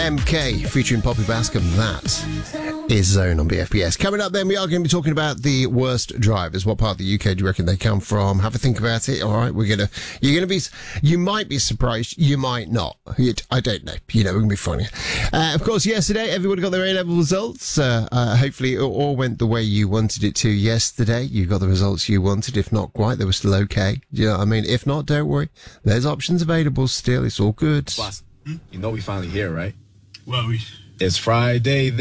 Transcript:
MK featuring Poppy Bascom. That is Zone on BFBS. Coming up then, we are going to be talking about the worst drivers. What part of the UK do you reckon they come from? Have a think about it. All right, you might be surprised. You might not. I don't know. We're going to be funny. Of course, yesterday, everybody got their A-level results. Hopefully it all went the way you wanted it to yesterday. You got the results you wanted. If not quite, they were still okay. You know what I mean? If not, don't worry. There's options available still. It's all good. Boss, we finally here, right? Well, It's Friday.